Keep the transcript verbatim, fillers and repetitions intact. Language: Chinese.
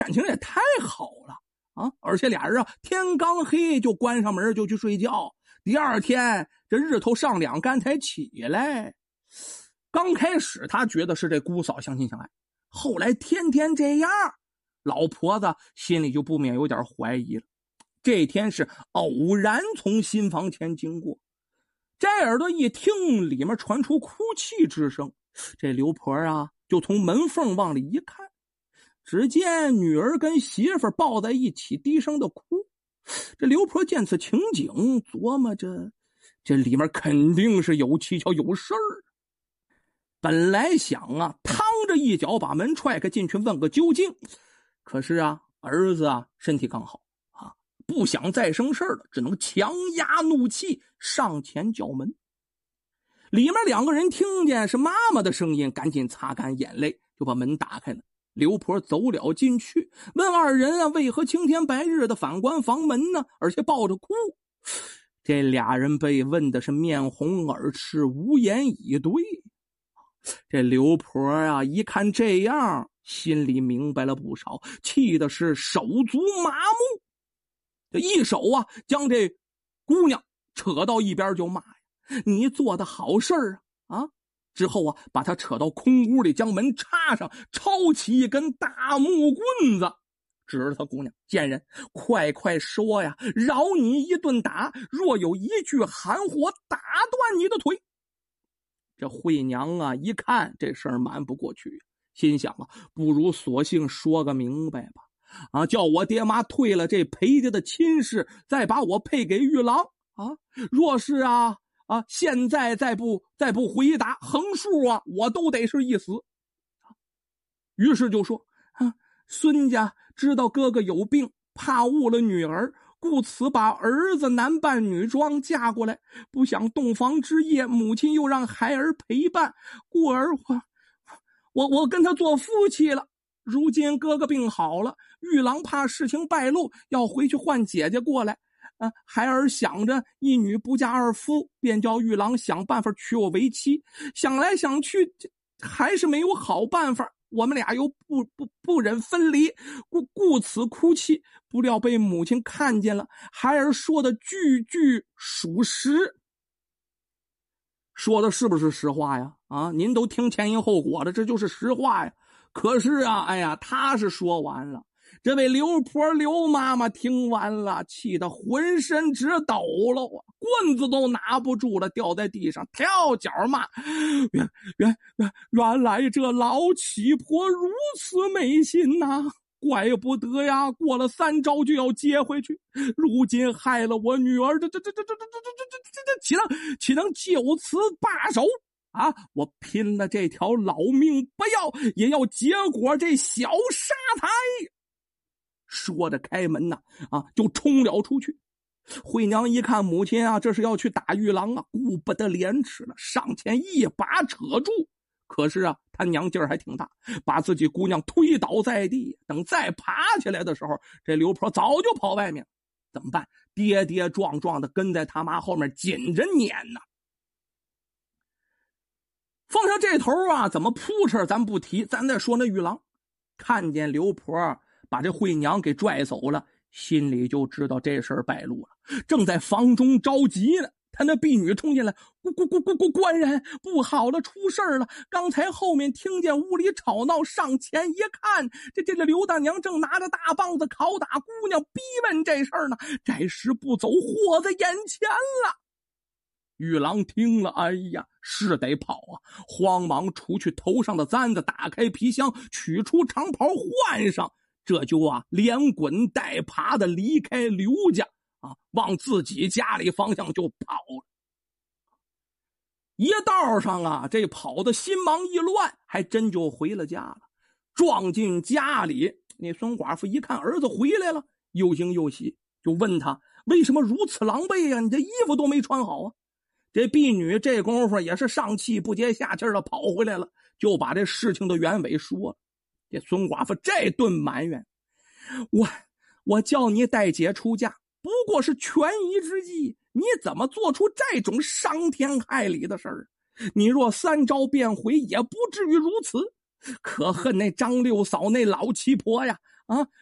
感情也太好了啊！而且俩人啊，天刚黑就关上门就去睡觉。第二天这日头上两竿才起来。刚开始他觉得是这姑嫂相亲相爱，后来天天这样，老婆子心里就不免有点怀疑了。这天是偶然从新房前经过，摘耳朵一听，里面传出哭泣之声。这刘婆啊，就从门缝往里一看，只见女儿跟媳妇抱在一起低声的哭。这刘婆见此情景，琢磨着这里面肯定是有蹊跷有事儿。本来想啊，趟着一脚把门踹开进去问个究竟，可是啊，儿子啊身体刚好啊，不想再生事了，只能强压怒气上前叫门。里面两个人听见是妈妈的声音，赶紧擦干眼泪，就把门打开了。刘婆走了进去，问二人啊，为何青天白日的反关房门呢？而且抱着哭。这俩人被问的是面红耳赤，无言以对。这刘婆啊，一看这样，心里明白了不少，气的是手足麻木。这一手啊，将这姑娘扯到一边就骂呀：“你做的好事儿啊！”啊！之后啊，把他扯到空屋里，将门插上，抄起一根大木棍子，指着他姑娘：“贱人，快快说呀！饶你一顿打，若有一句含糊，我打断你的腿。”这惠娘啊，一看这事儿瞒不过去，心想啊，不如索性说个明白吧。啊，叫我爹妈退了这裴家的亲事，再把我配给玉郎啊。若是啊啊，现在再不再不回答，横竖啊，我都得是一死。于是就说啊，孙家知道哥哥有病，怕误了女儿，故此把儿子男扮女装嫁过来，不想洞房之夜，母亲又让孩儿陪伴，故而我我我跟他做夫妻了。如今哥哥病好了，玉郎怕事情败露，要回去换姐姐过来。啊，孩儿想着一女不嫁二夫，便叫玉郎想办法娶我为妻。想来想去，还是没有好办法。我们俩又不不不忍分离，故故此哭泣。不料被母亲看见了，孩儿说的句句属实。说的是不是实话呀？啊，您都听前因后果了，这就是实话呀。可是啊，哎呀，他是说完了，这位刘婆刘妈妈听完了，气得浑身直抖了，棍子都拿不住了，掉在地上跳脚骂：原原原原来这老七婆如此没心呐、啊！怪不得呀，过了三招就要接回去，如今害了我女儿，这这这这这这这这这这岂能岂能就此罢手？啊！我拼了这条老命不要，也要结果这小沙财。说着开门呐，啊，就冲了出去。惠娘一看母亲啊，这是要去打玉郎啊，顾不得廉耻了，上前一把扯住。可是啊，他娘劲儿还挺大，把自己姑娘推倒在地。等再爬起来的时候，这刘婆早就跑外面，怎么办？跌跌撞撞的跟在他妈后面紧着撵呢。放下这头啊，怎么扑哧咱不提，咱再说那玉郎，看见刘婆把这惠娘给拽走了，心里就知道这事儿败露了，正在房中着急呢。他那婢女冲进来：“姑姑姑姑姑官人，不好了，出事了！刚才后面听见屋里吵闹，上前一看，这这这刘大娘正拿着大棒子拷打姑娘，逼问这事儿呢。这时不走，祸在眼前了。”玉郎听了，哎呀，是得跑啊！慌忙除去头上的簪子，打开皮箱，取出长袍换上，这就啊连滚带爬的离开刘家啊，往自己家里方向就跑了。一道上啊，这跑的心忙意乱，还真就回了家了。撞进家里，那孙寡妇一看儿子回来了，又惊又喜，就问他为什么如此狼狈呀、啊？你这衣服都没穿好啊！这婢女这功夫也是上气不接下气的跑回来了，就把这事情的原委说了。这孙寡妇这顿埋怨：我我叫你带姐出嫁，不过是权宜之计，你怎么做出这种伤天害理的事儿？你若三招变回，也不至于如此。可恨那张六嫂那老七婆呀！ 啊，